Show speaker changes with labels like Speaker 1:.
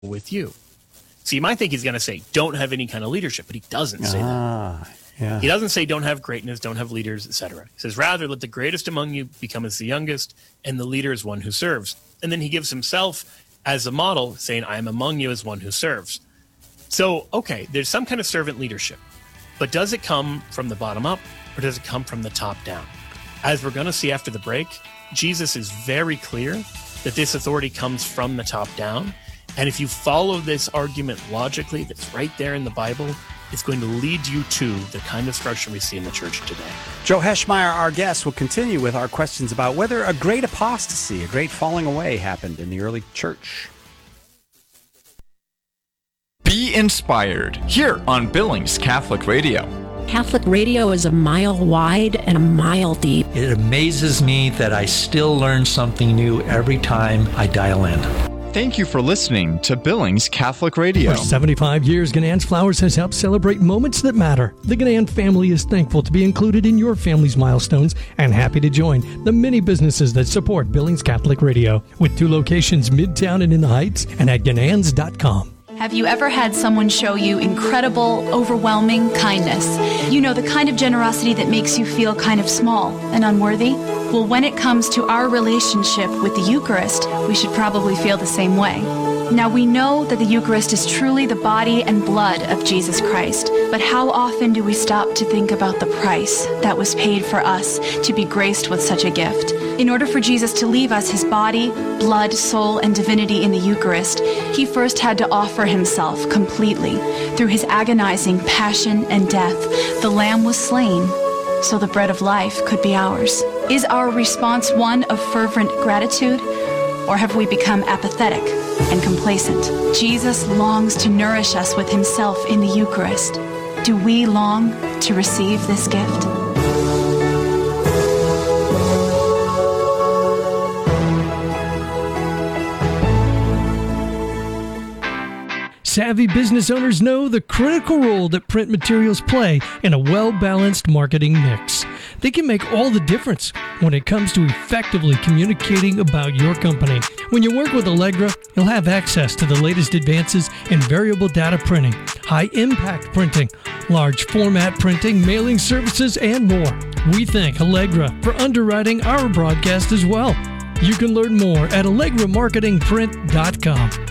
Speaker 1: with you. So you might think he's going to say, don't have any kind of leadership, but he doesn't say that.
Speaker 2: Yeah.
Speaker 1: He doesn't say don't have greatness, don't have leaders, etc. He says, rather, let the greatest among you become as the youngest, and the leader is one who serves. And then he gives himself as a model, saying, I am among you as one who serves. So, okay, there's some kind of servant leadership. But does it come from the bottom up, or does it come from the top down? As we're going to see after the break, Jesus is very clear that this authority comes from the top down. And if you follow this argument logically, that's right there in the Bible, it's going to lead you to the kind of structure we see in the church today.
Speaker 2: Joe Heschmeyer, our guest, will continue with our questions about whether a great apostasy, a great falling away happened in the early church.
Speaker 3: Be inspired here on Billings Catholic Radio.
Speaker 4: Catholic radio is a mile wide and a mile deep.
Speaker 5: It amazes me that I still learn something new every time I dial in.
Speaker 3: Thank you for listening to Billings Catholic Radio.
Speaker 6: For 75 years, Ganann's Flowers has helped celebrate moments that matter. The Ganann family is thankful to be included in your family's milestones and happy to join the many businesses that support Billings Catholic Radio, with 2 locations, Midtown and in the Heights, and at Gananns.com.
Speaker 7: Have you ever had someone show you incredible, overwhelming kindness? You know, the kind of generosity that makes you feel kind of small and unworthy? Well, when it comes to our relationship with the Eucharist, we should probably feel the same way. Now, we know that the Eucharist is truly the body and blood of Jesus Christ, but how often do we stop to think about the price that was paid for us to be graced with such a gift? In order for Jesus to leave us his body, blood, soul, and divinity in the Eucharist, he first had to offer himself completely. Through his agonizing passion and death, the Lamb was slain so the bread of life could be ours. Is our response one of fervent gratitude, or have we become apathetic and complacent? Jesus longs to nourish us with himself in the Eucharist. Do we long to receive this gift?
Speaker 6: Savvy business owners know the critical role that print materials play in a well-balanced marketing mix. They can make all the difference when it comes to effectively communicating about your company. When you work with Allegra, you'll have access to the latest advances in variable data printing, high-impact printing, large format printing, mailing services, and more. We thank Allegra for underwriting our broadcast as well. You can learn more at AllegraMarketingPrint.com.